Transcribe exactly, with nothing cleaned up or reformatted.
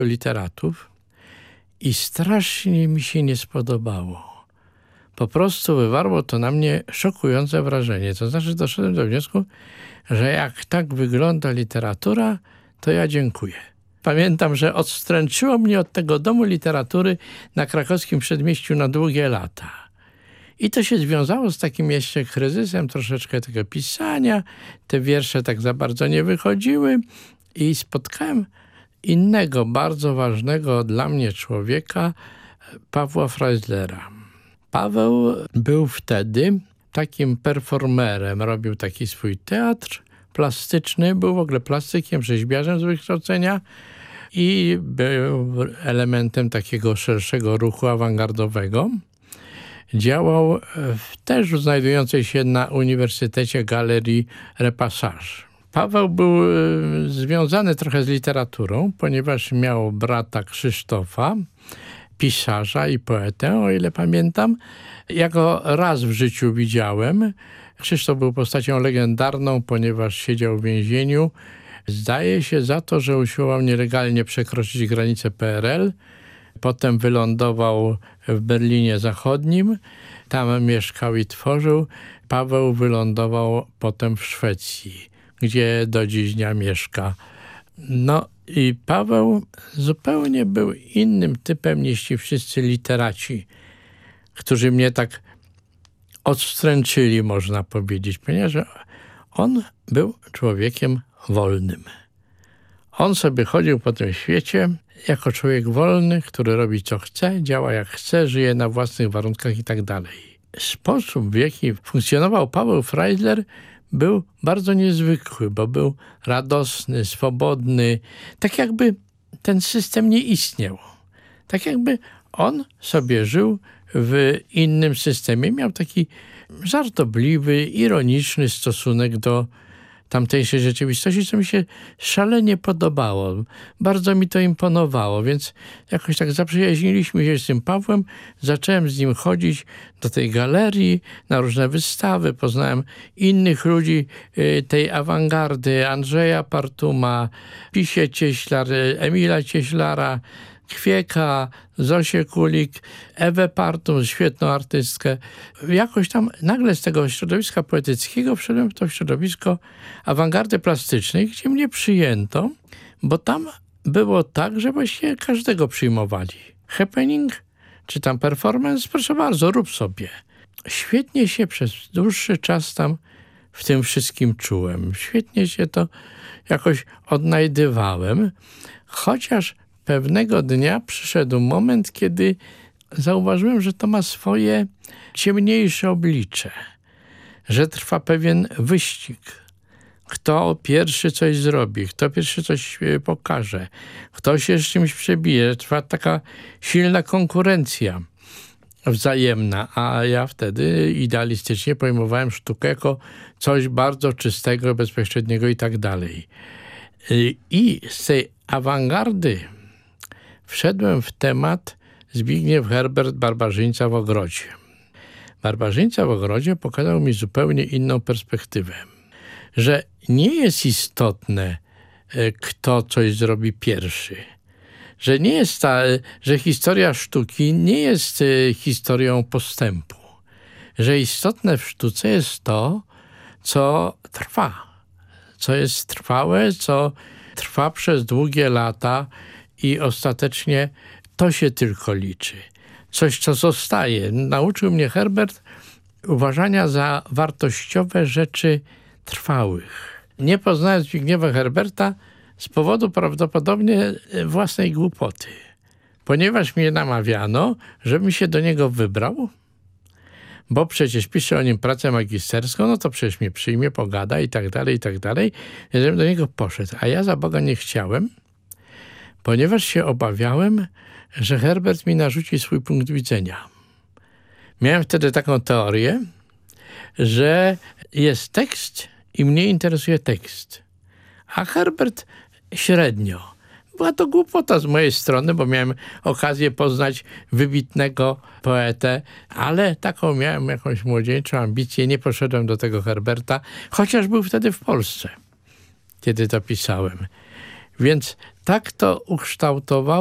literatów i strasznie mi się nie spodobało. Po prostu wywarło to na mnie szokujące wrażenie. To znaczy doszedłem do wniosku, że jak tak wygląda literatura, to ja dziękuję. Pamiętam, że odstręczyło mnie od tego domu literatury na krakowskim Przedmieściu na długie lata. I to się związało z takim jeszcze kryzysem troszeczkę tego pisania. Te wiersze tak za bardzo nie wychodziły. I spotkałem innego, bardzo ważnego dla mnie człowieka, Pawła Freislera. Paweł był wtedy takim performerem, robił taki swój teatr plastyczny, był w ogóle plastykiem, rzeźbiarzem z wykształcenia i był elementem takiego szerszego ruchu awangardowego. Działał w też znajdującej się na Uniwersytecie Galerii Repassage. Paweł był związany trochę z literaturą, ponieważ miał brata Krzysztofa, pisarza i poetę, o ile pamiętam. Ja go raz w życiu widziałem. Krzysztof był postacią legendarną, ponieważ siedział w więzieniu. Zdaje się za to, że usiłował nielegalnie przekroczyć granicę P R L. Potem wylądował w Berlinie Zachodnim. Tam mieszkał i tworzył. Paweł wylądował potem w Szwecji, gdzie do dziś dnia mieszka. No i Paweł zupełnie był innym typem niż ci wszyscy literaci, którzy mnie tak odstręczyli, można powiedzieć, ponieważ on był człowiekiem wolnym. On sobie chodził po tym świecie jako człowiek wolny, który robi co chce, działa jak chce, żyje na własnych warunkach i tak dalej. Sposób, w jaki funkcjonował Paweł Freisler, był bardzo niezwykły, bo był radosny, swobodny, tak jakby ten system nie istniał. Tak jakby on sobie żył w innym systemie. Miał taki żartobliwy, ironiczny stosunek do tamtejszej rzeczywistości, co mi się szalenie podobało. Bardzo mi to imponowało, więc jakoś tak zaprzyjaźniliśmy się z tym Pawłem. Zacząłem z nim chodzić do tej galerii, na różne wystawy. Poznałem innych ludzi tej awangardy, Andrzeja Partuma, Pisię Cieślar, Emila Cieślara, Kwieka, Zosię Kulik, Ewę Partum, świetną artystkę. Jakoś tam nagle z tego środowiska poetyckiego wszedłem w to środowisko awangardy plastycznej, gdzie mnie przyjęto, bo tam było tak, że właściwie każdego przyjmowali. Happening czy tam performance, proszę bardzo, rób sobie. Świetnie się przez dłuższy czas tam w tym wszystkim czułem. Świetnie się to jakoś odnajdywałem, chociaż pewnego dnia przyszedł moment, kiedy zauważyłem, że to ma swoje ciemniejsze oblicze, że trwa pewien wyścig. Kto pierwszy coś zrobi, kto pierwszy coś pokaże, kto się z czymś przebije. Trwa taka silna konkurencja wzajemna, a ja wtedy idealistycznie pojmowałem sztukę jako coś bardzo czystego, bezpośredniego i tak dalej. I z tej awangardy wszedłem w temat Zbigniew Herbert Barbarzyńca w ogrodzie. Barbarzyńca w ogrodzie pokazał mi zupełnie inną perspektywę, że nie jest istotne, kto coś zrobi pierwszy, że nie jest ta, że historia sztuki nie jest historią postępu, że istotne w sztuce jest to, co trwa, co jest trwałe, co trwa przez długie lata i ostatecznie to się tylko liczy. Coś, co zostaje. Nauczył mnie Herbert uważania za wartościowe rzeczy trwałych. Nie poznałem Zbigniewa Herberta z powodu prawdopodobnie własnej głupoty. Ponieważ mnie namawiano, żebym się do niego wybrał, bo przecież piszę o nim pracę magisterską, no to przecież mnie przyjmie, pogada i tak dalej, i tak dalej. Żebym do niego poszedł. A ja za Boga nie chciałem, ponieważ się obawiałem, że Herbert mi narzuci swój punkt widzenia. Miałem wtedy taką teorię, że jest tekst i mnie interesuje tekst, a Herbert średnio. Była to głupota z mojej strony, bo miałem okazję poznać wybitnego poetę, ale taką miałem jakąś młodzieńczą ambicję. Nie poszedłem do tego Herberta, chociaż był wtedy w Polsce, kiedy to pisałem. Więc tak to ukształtowało